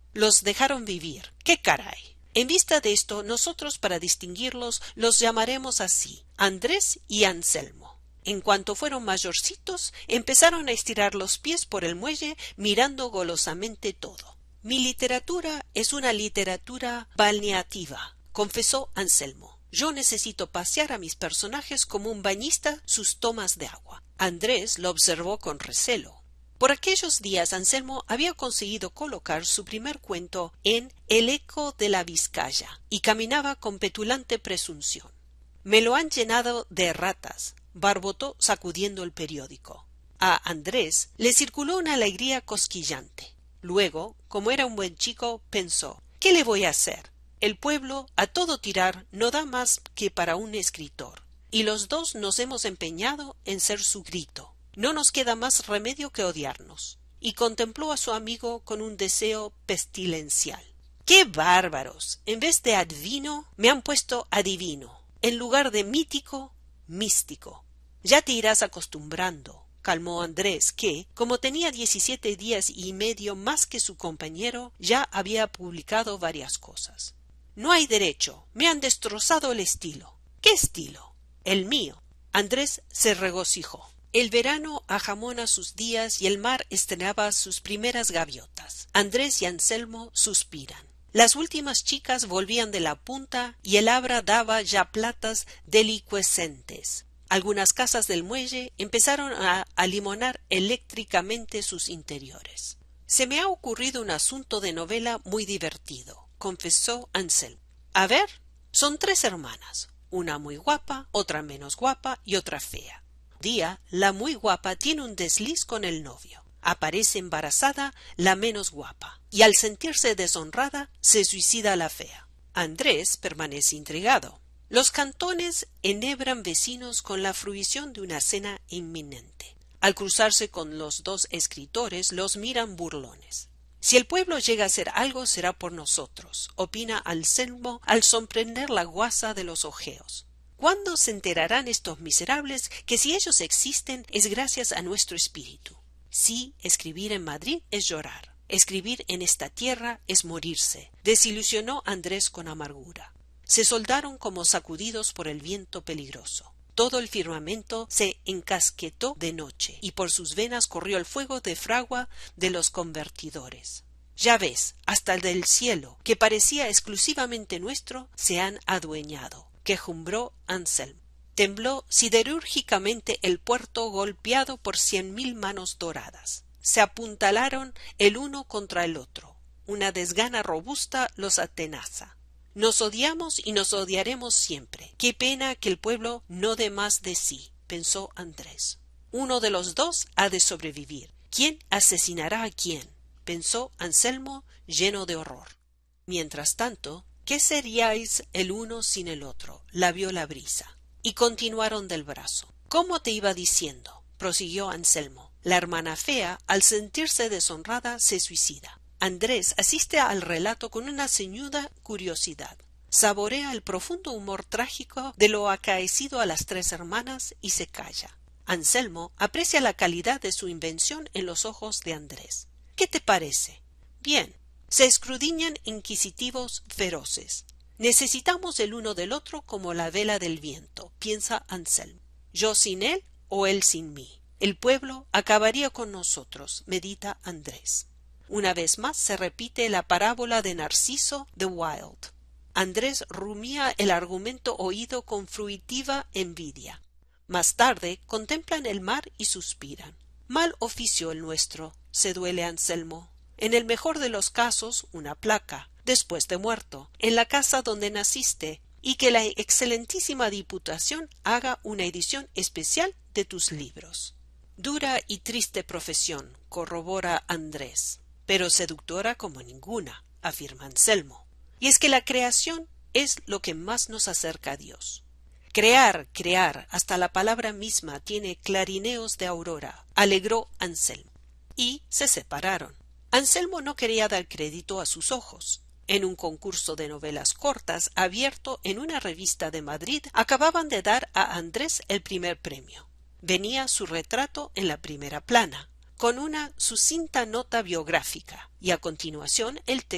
Los dejaron vivir. ¡Qué caray! En vista de esto, nosotros para distinguirlos los llamaremos así, Andrés y Anselmo. En cuanto fueron mayorcitos, empezaron a estirar los pies por el muelle, mirando golosamente todo. Mi literatura es una literatura balneativa, confesó Anselmo. Yo necesito pasear a mis personajes como un bañista sus tomas de agua. Andrés lo observó con recelo. Por aquellos días Anselmo había conseguido colocar su primer cuento en El eco de la Vizcaya y caminaba con petulante presunción. Me lo han llenado de erratas, barbotó sacudiendo el periódico. A Andrés le circuló una alegría cosquillante. Luego, como era un buen chico, pensó: ¿qué le voy a hacer? El pueblo, a todo tirar, no da más que para un escritor, y los dos nos hemos empeñado en ser su grito. No nos queda más remedio que odiarnos. Y contempló a su amigo con un deseo pestilencial. ¡Qué bárbaros! En vez de adivino, me han puesto adivino. En lugar de mítico, místico. Ya te irás acostumbrando, calmó Andrés, que, como tenía 17 días y medio más que su compañero, ya había publicado varias cosas. No hay derecho, me han destrozado el estilo. ¿Qué estilo? El mío. Andrés se regocijó. El verano ajamona sus días y el mar estrenaba sus primeras gaviotas. Andrés y Anselmo suspiran. Las últimas chicas volvían de la punta y el Abra daba ya platas delicuescentes. Algunas casas del muelle empezaron a alimonar eléctricamente sus interiores. Se me ha ocurrido un asunto de novela muy divertido, confesó Anselmo. A ver, son 3 hermanas, una muy guapa, otra menos guapa y otra fea. Un día, la muy guapa tiene un desliz con el novio. Aparece embarazada la menos guapa, y al sentirse deshonrada, se suicida la fea. Andrés permanece intrigado. Los cantones enhebran vecinos con la fruición de una cena inminente. Al cruzarse con los 2 escritores, los miran burlones. Si el pueblo llega a hacer algo, será por nosotros, opina Anselmo al sorprender la guasa de los ojeos. ¿Cuándo se enterarán estos miserables que si ellos existen es gracias a nuestro espíritu? Sí, escribir en Madrid es llorar. Escribir en esta tierra es morirse, desilusionó Andrés con amargura. Se soldaron como sacudidos por el viento peligroso. Todo el firmamento se encasquetó de noche, y por sus venas corrió el fuego de fragua de los convertidores. Ya ves, hasta el del cielo, que parecía exclusivamente nuestro, se han adueñado, quejumbró Anselmo. Tembló siderúrgicamente el puerto golpeado por 100.000 manos doradas. Se apuntalaron el uno contra el otro. Una desgana robusta los atenaza. Nos odiamos y nos odiaremos siempre. Qué pena que el pueblo no dé más de sí, pensó Andrés. Uno de los 2 ha de sobrevivir. ¿Quién asesinará a quién?, pensó Anselmo lleno de horror. Mientras tanto, ¿qué seríais el uno sin el otro?, labió la brisa. Y continuaron del brazo. ¿Cómo te iba diciendo?, prosiguió Anselmo. La hermana fea, al sentirse deshonrada, se suicida. Andrés asiste al relato con una ceñuda curiosidad. Saborea el profundo humor trágico de lo acaecido a las 3 hermanas y se calla. Anselmo aprecia la calidad de su invención en los ojos de Andrés. ¿Qué te parece? Bien. Se escudriñan inquisitivos feroces. Necesitamos el uno del otro como la vela del viento, piensa Anselmo. Yo sin él o él sin mí. El pueblo acabaría con nosotros, medita Andrés. Una vez más se repite la parábola de Narciso de Wilde. Andrés rumía el argumento oído con fruitiva envidia. Más tarde contemplan el mar y suspiran. Mal oficio el nuestro, se duele Anselmo. En el mejor de los casos, una placa, después de muerto, en la casa donde naciste, y que la excelentísima Diputación haga una edición especial de tus libros. Dura y triste profesión, corrobora Andrés, pero seductora como ninguna, afirma Anselmo. Y es que la creación es lo que más nos acerca a Dios. Crear, crear, hasta la palabra misma tiene clarineos de aurora, alegró Anselmo. Y se separaron. Anselmo no quería dar crédito a sus ojos. En un concurso de novelas cortas abierto en una revista de Madrid acababan de dar a Andrés el primer premio. Venía su retrato en la primera plana, con una sucinta nota biográfica, y a continuación el